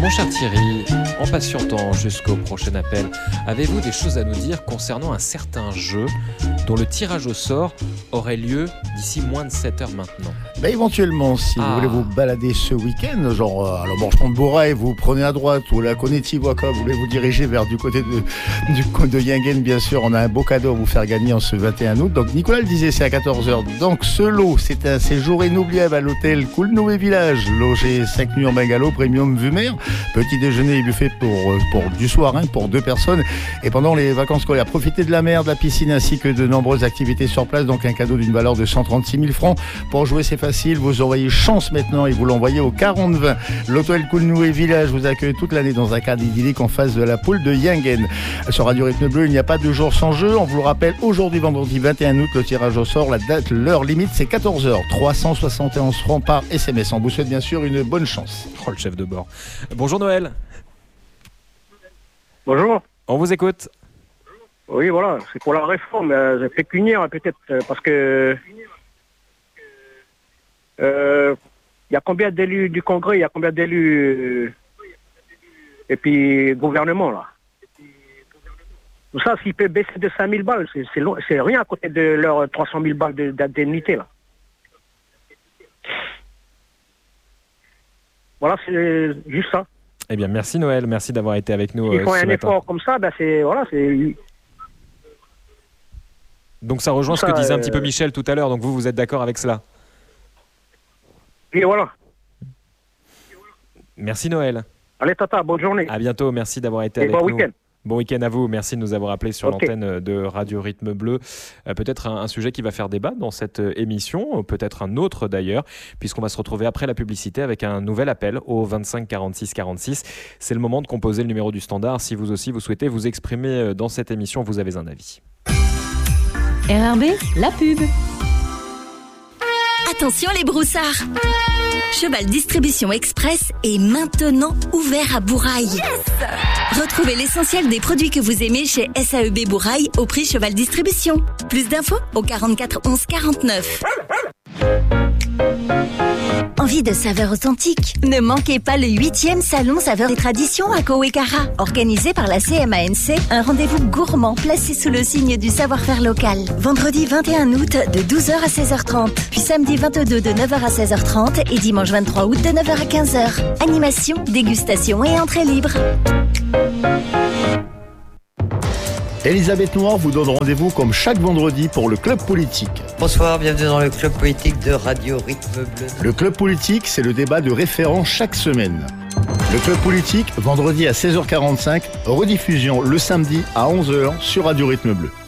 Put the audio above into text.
Mon cher Thierry, en patientant jusqu'au prochain appel, avez-vous des choses à nous dire concernant un certain jeu dont le tirage au sort aurait lieu d'ici moins de 7 heures maintenant? Éventuellement, si vous voulez vous balader ce week-end, genre à l'embranchement de Bourail, vous prenez à droite ou la Konnichiwaka, vous voulez vous diriger vers du côté de Yingen, bien sûr, on a un beau cadeau à vous faire gagner en ce 21 août. Donc Nicolas le disait, c'est à 14h. Donc ce lot, c'est un séjour inoubliable à l'hôtel Coolnoé Village, logé 5 nuits en bungalow, premium vue mer, petit déjeuner et buffet pour du soir, pour 2 personnes. Et pendant les vacances scolaires, profitez de la mer, de la piscine ainsi que de nombreuses activités sur place. Donc un cadeau d'une valeur de 136 000 francs. Pour jouer, c'est facile, vous envoyez chance maintenant et vous l'envoyez au 40-20. L'hôtel Coolnoé Village vous accueille toute l'année dans un cadre idyllique en face de la poule de Yingen. Sur Radio Rythme Bleu, il n'y a pas de jour sans jeu. On vous le rappelle, aujourd'hui, vendredi 21 août, le tirage au sort, la date, l'heure limite, c'est 14h. 371 francs par SMS. On vous souhaite bien sûr une bonne chance. Oh, le chef de bord. Bonjour Noël. Bonjour. On vous écoute. Oui, voilà, c'est pour la réforme pécuniaire peut-être, parce que il y a combien d'élus du Congrès, il y a combien d'élus et puis gouvernement là. Tout ça, s'il peut baisser de 5 000 balles, c'est rien à côté de leurs 300 000 balles d'indemnité là. Voilà, c'est juste ça. Eh bien, merci Noël, merci d'avoir été avec nous. S'ils font un matin. effort comme ça, c'est. Donc ça rejoint ce que disait un petit peu Michel tout à l'heure, donc vous êtes d'accord avec cela? Et voilà. Merci Noël. Allez tata, bonne journée. À bientôt, merci d'avoir été avec bon nous. Week-end. Bon week-end à vous, merci de nous avoir appelés sur l'antenne de Radio Rythme Bleu. Peut-être un sujet qui va faire débat dans cette émission, peut-être un autre d'ailleurs, puisqu'on va se retrouver après la publicité avec un nouvel appel au 25 46 46. C'est le moment de composer le numéro du standard. Si vous aussi vous souhaitez vous exprimer dans cette émission, vous avez un avis. RRB, la pub. Attention les broussards! Cheval Distribution Express est maintenant ouvert à Bourail. Yes! Retrouvez l'essentiel des produits que vous aimez chez SAEB Bourail au prix Cheval Distribution. Plus d'infos au 44 11 49. Envie de saveurs authentiques? Ne manquez pas le 8e Salon Saveurs et Traditions à Kowekara. Organisé par la CMANC, un rendez-vous gourmand placé sous le signe du savoir-faire local. Vendredi 21 août de 12h à 16h30, puis samedi 22 de 9h à 16h30 et dimanche 23 août de 9h à 15h. Animation, dégustation et entrée libre. Elisabeth Noir vous donne rendez-vous comme chaque vendredi pour le Club Politique. Bonsoir, bienvenue dans le Club Politique de Radio Rythme Bleu. Le Club Politique, c'est le débat de référent chaque semaine. Le Club Politique, vendredi à 16h45, rediffusion le samedi à 11h sur Radio Rythme Bleu.